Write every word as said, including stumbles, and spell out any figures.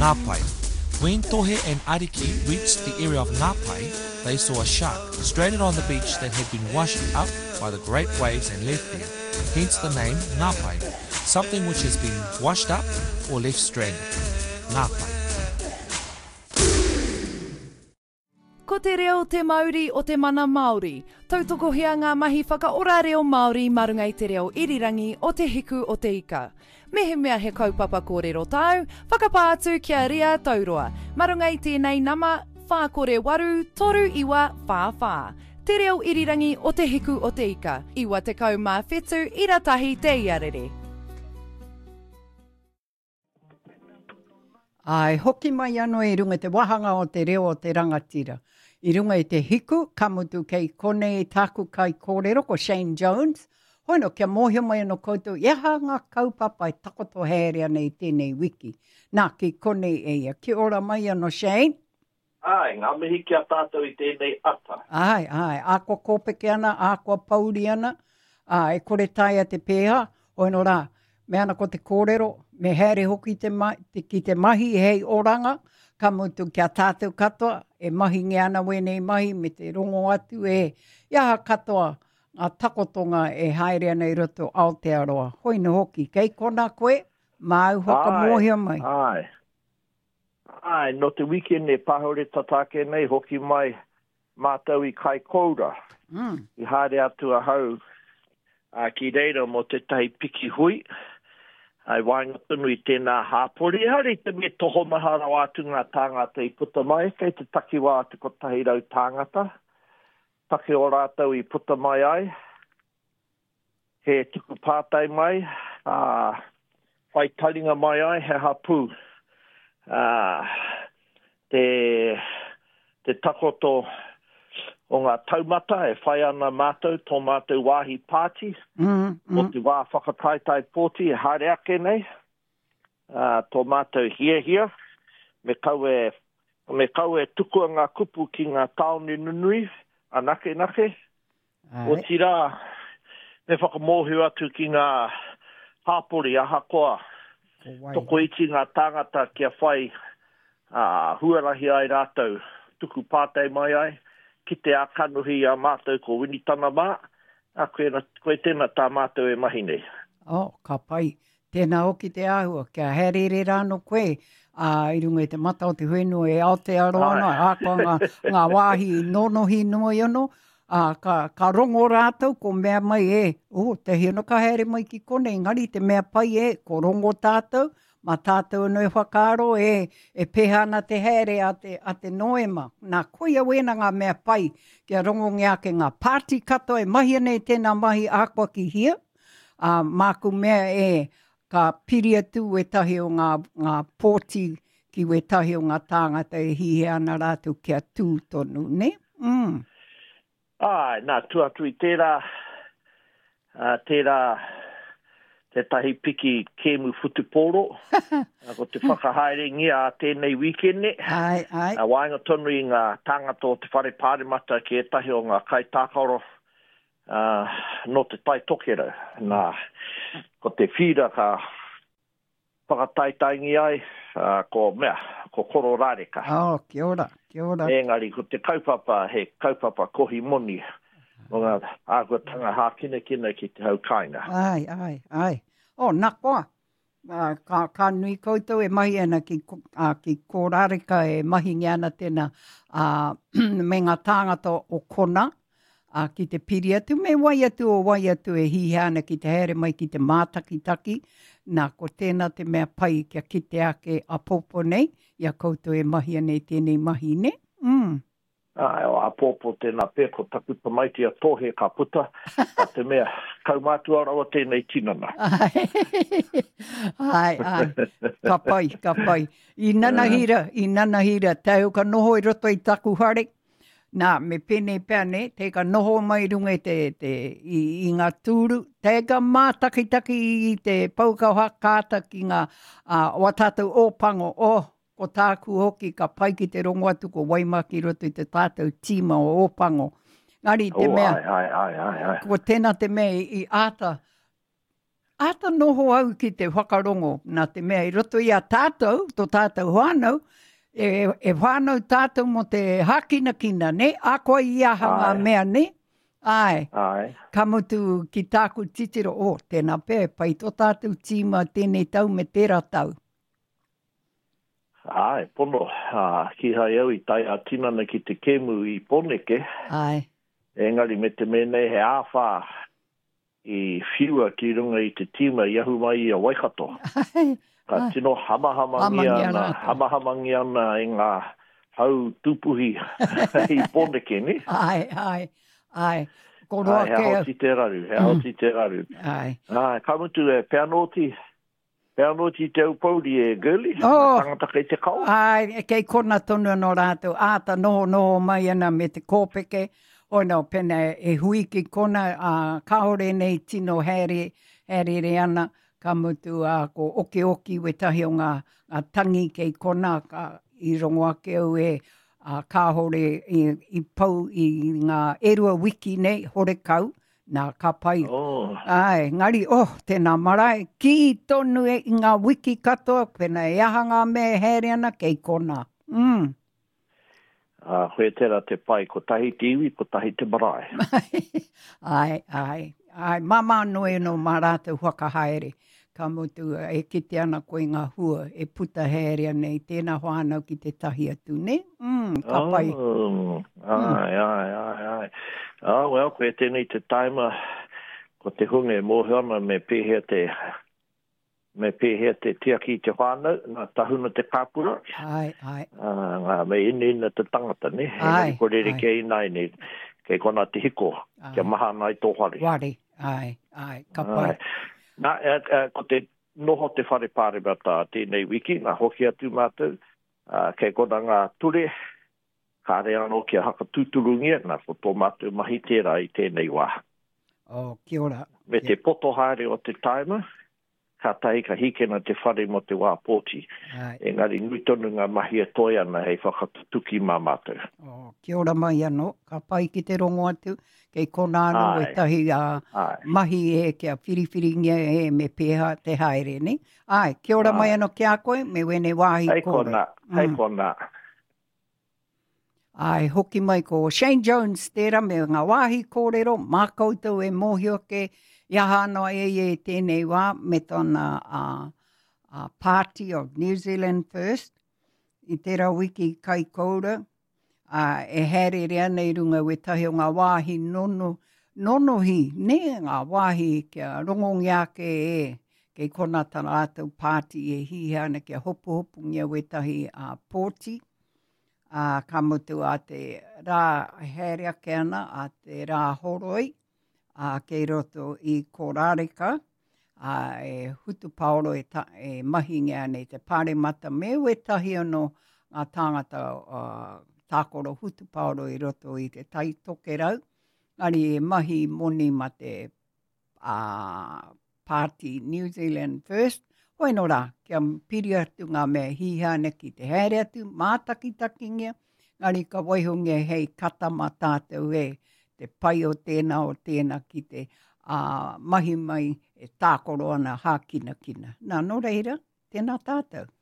Ngapai. When Tohe and Ariki reached the area of Ngapai, they saw a shark stranded on the beach that had been washed up by the great waves and left there, hence the name Ngapai, something which has been washed up or left stranded. Ngapai. Ko te reo te Māori o te mana Māori. Tautoko hea ngā mahi whakaora reo Māori marunga i te reo irirangi o te hiku o te ika. Mehe mea he kaupapa kōrero tau, whakapātu kia ria tauroa. Marunga i tēnei nama, whākore waru, toru iwa, whāwhā. Te reo irirangi o te hiku o te ika. Iwa te kau mā whetu, iratahi te iarere. Ai, hoki mai anō i runga te wahanga o te reo o te rangatira. I runga i te hiku, kamutu kei kone i tāku kai kōrero ko Shane Jones. Hoino, kia mōhio mai anō koutou, eha ngā kaupapa i takoto haere ana i tēnei wiki. Nā, ki kone e ia. Ki ora mai anō Shane. Ai, ngā mihi kia tātou i tēnei ata. Ai, ai, ākua kōpeke ana, ākua pauri ana. Ai, kore tai a te pēha. Hoino rā, me ana ko te kōrero, me haere hoki te ma, te, ki te mahi hei oranga, ka mutu kia tātou katoa, e mahi nge ana wenei mahi, me te rongo atu e, iaha katoa, a takotonga e haere ana i roto Aotearoa. Hoino hoki, kei kona koe, māu hoka mōhia mai. Ai, ai, no te weekend e pahore tatake nei, hoki mai mātou i kai koura. Mm. I haere atu a hau, a ki reira mo te tahi piki hui, ai wāinga tunu i tēnā hāpori. Hari te me toho mahara atu ngā tāngata i puta mai, kei te taki wā te ko tahi rau tāngata. Take o rātou i puta mai ai. He tuku pātai mai, uh, whai taringa mai ai, he hapū. Uh, te, te takoto o ngā taumata e whai ana mātou, tō mātou wāhi pāti, Mm, mm. o te wā whakataitai pōti e haere ake nei, uh, tō mātou hia hia, me kau e, me kau e tukua ngā kupu ki ngā taone nunui, a nake nake, Ai. o tira, me whakamōhu atu ki ngā hāpori a hakoa, Wai. toko iti ngā tāngata kia whai uh, huarahi ai rātou, tuku pātai mai ai, ki te ākanuhi a mātou ko winitana mā, a koe, na, koe tēnā tā mātou e mahi nei. Oh, ka pai. Tēnā hoki te āhua, kia herere rāno koe, a i runga i te mata o te whenua e Aotearoa ana, ākua ngā, ngā wāhi nonohi noa iono, a ka, ka rongo rātou ko mea mai e, o, te hiono ka here mai ki kone, ngari te mea pai e, ko rongo tātou, ma tātou no e whakaro e, e pehana te here a te, a te noema. Nā koia wena ngā mea pai, kia rongo ngea ke ngā pāti kato e mahi nei tēnā mahi ākua ki hia. Uh, māku mea e ka piri atu e tahi o ngā, ngā pōti ki we tahi o ngā tāngata e hihe ana rātou kia tū tonu, ne? Mm. Ai, nā, tuatu i tērā, uh, tērā, te tahi piki kēmu futuporo, ko te whakahaere ngia a tēnei weekend ne. Ai, ai. A wāinga tonu i ngā tāngata o te whare pāremata ki e tahi o ngā kai tākaro uh, no te tai tokera. Nā, ko te whira ka whakataitaingi ai, uh, ko mea, ko koro rāreka. Oh, kia ora, kia ora. Engari, ko te kaupapa, he kaupapa kohi moni, o ngā ākuatanga hākina kina ki te haukainga. Ai, ai, ai. O, nā koa. Uh, ka, ka nui koutou e mahi ana ki, uh, ki kōrareka e mahi ngi ana tēnā uh, me ngā tāngata o kona uh, ki te piri atu. Me wai atu o wai atu e hihe ana ki te here mai ki te mātakitaki. Nā ko tēnā te mea pai kia kite ake a popo nei. Ia koutou e mahi ana i tēnei mahi ne. Mm. Ai, o a pōpō tēnā pēko takuta maiti a tōhe ka puta, a te mea kaumātua rawa tēnei tinana. Ai, ai, ka pai, ka pai. I nanahira, i nanahira, tau ka noho i roto i taku hare. Nā, me pene pēne, te ka noho mai runga te, te, i, i ngā tūru, te ka mātakitaki i te paukauha kāta ki ngā uh, watātou ōpango, oh, ko tāku hoki ka pai ki te rongo atu ko waimaki roto i te tātou tīma o ōpango. Ngari te Oh, mea, ai, ai, ai, ai, ai. ko tēnā te mea i āta ata noho au ki te whakarongo nā te mea i roto i a tātou, tō tātou whānau, e, e whānau tātou mo te hakina kina, ne? A koe i aha ngā mea, ne? Ai. Ai. Ka mutu ki tāku titiro, o, oh, tēnā pē, pai tō tātou tīma tēnei tau me tērā tau. Ai, pono, uh, ki hai au i tai a tinana ki te kemu i Poneke. Ai. Engari me te menei he āwha i whiua ki runga i te tīma i ahu mai i a Waikato. Ai. Ka ai. Tino hamahamangi ana, hamahamangi ana i ngā hau tupuhi i Poneke, ni? Ai, ai, ai. Ko roa ai, he hauti te raru, he hauti te raru. Ai. Ai, ka mutu e peanoti, peanoti te upauri e girly, oh. Tangata kei te kau. Ai, kei kona tonu no rātou, āta noho noho mai ana me te kōpeke, o no pena e hui ki kona, uh, kaore nei tino here, here re ana, ka mutu uh, ko oke oki we tahi o ngā, ngā tangi kei kona, ka, i rongo ake au e, Uh, ka hore i, i pau i ngā erua wiki nei, hore kau, nā ka pai. Oh. Ai, ngari, oh, tēnā marae, ki tonu e i ngā wiki katoa, pena e aha ngā mea here ana kei kona. Mm. Uh, hoi tera te pai, ko tahi te iwi, ko tahi te marae. ai, ai, ai, mama noe no mā rātou whakahaere. Ka mutu e kite ana koe ngā hua, e puta herea nei, tēnā whānau ki te tahi atu, ne? Mm, ka pai. Oh, ai, ai, ai, ai. Ah, well, koe tēnei te taima, ko te hunge mōhana me pēhea te, me pēhea te tiaki te whānau, ngā tahuna te kāpura. Ai, ai. Ah, ngā me ina ina te tangata, ne? Ai, ko rere ai. kei nai, ne? Kei kona te hiko, Ai. kia maha nai tō whare. Ware, ai, ai, ka pai. Ai. Nā, e, e, ko te noho te whare pāre bata tēnei wiki, ngā hoki atu mātou, uh, kei kona ngā ture, ka rea anō kia haka tūturungia, nā ko tō mātou mahi tērā i tēnei wā. Oh, kia ora. Me te poto haere o te taima, ka tahi ka hikena te whare mo te wā pōti. Ai. Engari ngui tonu ngā mahi e toi ana hei whakatuki mā mātou. Oh, kia ora mai anō, ka pai ki te rongo atu, kei kona anō Ai. e tahi uh, Ai. mahi e kia whiriwhiringia e me pēha te haere, ne? Ai, kia ora Ai. mai anō kia koe, me wene wāhi Hei kore. kona, hei Mm. kona. Ai, hoki mai ko Shane Jones tērā me ngā wāhi kōrero, mā koutou e mōhio ke iaha anō e e tēnei wā me tōna uh, uh, Party of New Zealand First, i tērā wiki kai koura, uh, e here rea nei runga we tahi o ngā wāhi nono, nonohi, ne ngā wāhi kia rongongi ake e, kei kona tana ātou party e hihi ana kia hopu hopu ngia we tahi uh, pōti, Uh, ka mutu a te rā here ake ana, a te rā horoi, uh, kei roto i Korareka, uh, e hutu paoro e, ta, e mahi ngea nei te pāre mata me we tahi anō ngā tāngata uh, tākoro hutu paoro i roto i te tai toke rau, ari e mahi moni ma te uh, Party New Zealand First. Hoi no rā, kia piri atu ngā mea hihane ki te haere atu, mātaki-taki ngia, ngari ka waihunge hei kata mā tātou e, te pai o tēnā o tēnā ki te uh, mahi mai e tākoro ana hākina kina. Nā, no reira, tēnā tātou.